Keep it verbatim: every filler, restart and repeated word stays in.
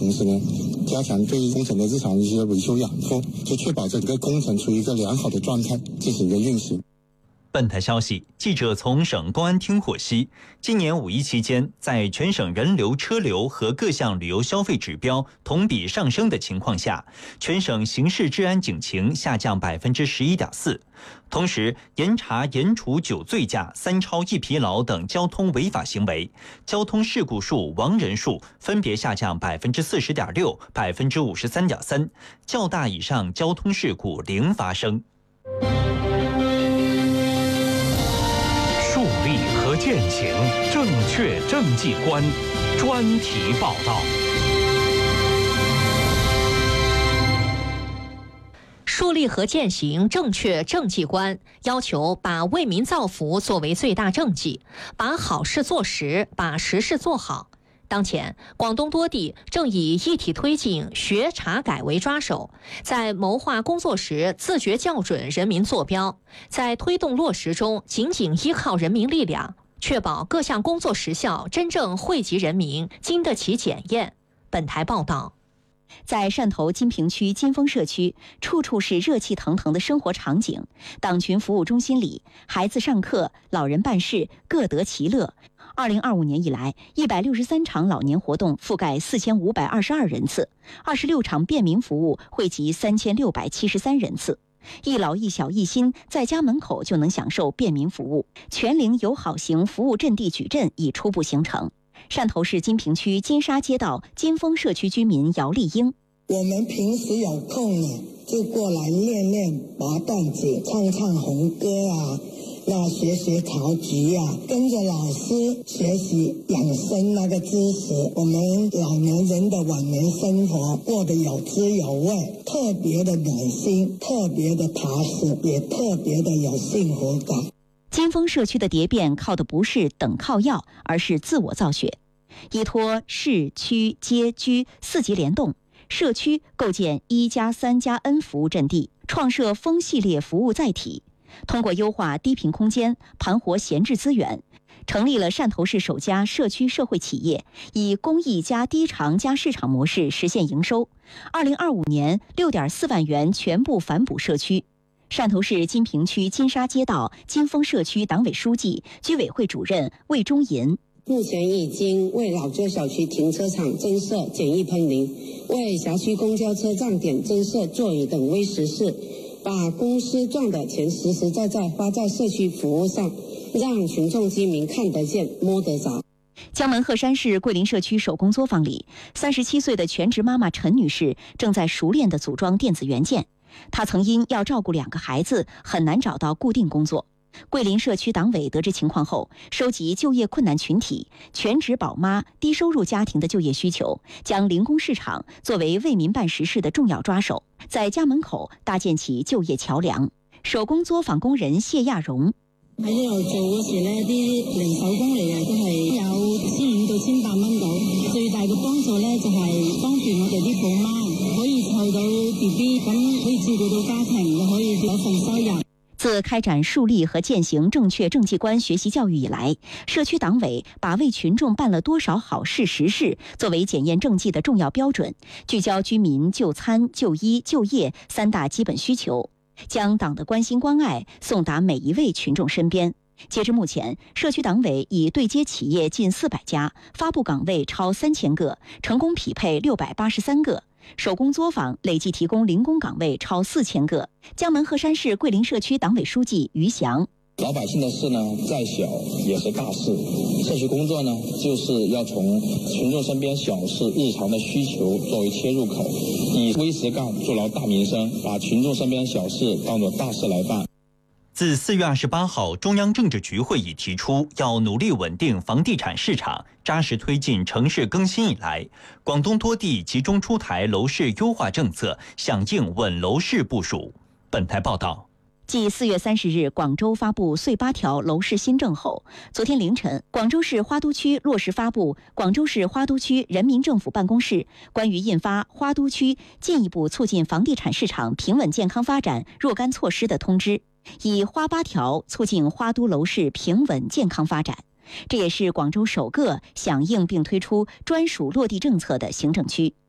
同时呢，加强对工程的日常一些维修养护，就确保整个工程处于一个良好的状态进行一个运行。 本台消息，记者从省公安厅获悉，今年五一期间，在全省人流、车流和各项旅游消费指标同比上升的情况下，全省刑事治安警情下降百分之十一点四。同时，严查严处酒醉驾、三超一疲劳等交通违法行为，交通事故数、亡人数分别下降百分之四十点六、百分之五十三点三，较大以上交通事故零发生。 树立和践行正确政绩观，专题报道。 树立和践行正确政绩观，要求把为民造福作为最大政绩，把好事做实，把实事做好。当前，广东多地正以一体推进、学查改为抓手，在谋划工作时自觉校准人民坐标，在推动落实中紧紧依靠人民力量，确保各项工作实效真正惠及人民，经得起检验。本台报道。 在汕头金平区金峰社区，处处是热气腾腾的生活场景。党群服务中心里，孩子上课，老人办事，各得其乐。二零二五年以来，一百六十三场老年活动覆盖四千五百二十二人次，二十六场便民服务惠及三千六百七十三人次。一老一小一心，在家门口就能享受便民服务。全龄友好型服务阵地矩阵已初步形成。汕头市金平区金沙街道金峰社区居民姚丽英： 我们平时有空呢，就过来练练拔段子，唱唱红歌啊，那学学曹菊啊，跟着老师学习养生那个知识。我们老年人的晚年生活过得有滋有味，特别的暖心，特别的踏实，也特别的有幸福感。 金峰社区的蝶变靠的不是等靠要，而是自我造血。依托市区街居四级联动，社区构建一加三加 N 服务阵地，创设风系列服务载体。通过优化低频空间，盘活闲置资源，成立了汕头市首家社区社会企业，以公益加低偿加市场模式实现营收。二零二五年六点四万元全部反哺社区。汕头市金平区金沙街道金峰社区党委书记、居委会主任魏忠银： 目前已经为老旧小区停车场增设简易喷淋，为辖区公交车站点增设座椅等微实事，把公司赚的钱实实在在花在社区服务上，让群众居民看得见摸得着。 江门鹤山市桂林社区手工作坊里，三十七岁的全职妈妈陈女士正在熟练地组装电子元件。她曾因要照顾两个孩子，很难找到固定工作。桂林社区党委得知情况后，收集就业困难群体、全职宝妈、低收入家庭的就业需求，将零工市场作为为民办实事的重要抓手，在家门口搭建起就業橋梁。手工作坊工人謝亞蓉： 喺呢度做嗰時呢，啲零手工嚟嘅，都係有千五到千八蚊到。最大嘅幫助呢，就係幫助我哋啲寶媽可以湊到 B B， 咁可以照顧到家庭，又可以有份收入。 自開展樹立和踐行正確政績觀學習教育以來，社區黨委把為群眾辦了多少好事實事作為檢驗政績的重要標準，聚焦居民就餐、就醫、就業三大基本需求，將黨的關心關愛送達每一位群眾身邊。截至目前，社區黨委已對接企業近四百家，發布崗位超三千個，成功匹配六百八十三個。手工作坊累计提供零工岗位超四千个。江门鹤山市桂林社区党委书记于翔： 老百姓的事呢，再小也是大事。社区工作呢，就是要从群众身边小事、日常的需求作为切入口，以微实干做牢大民生，把群众身边小事当作大事来办。 自四月二十八号中央政治局会议提出要努力稳定房地产市场，扎实推进城市更新以来，广东多地集中出台楼市优化政策，响应稳楼市部署。本台报道。 继四月三十日广州发布穗八条楼市新政后，昨天凌晨，广州市花都区落实发布《广州市花都区人民政府办公室关于印发花都区进一步促进房地产市场平稳健康发展若干措施的通知》，以花八条促进花都楼市平稳健康发展。这也是广州首个响应并推出专属落地政策的行政区。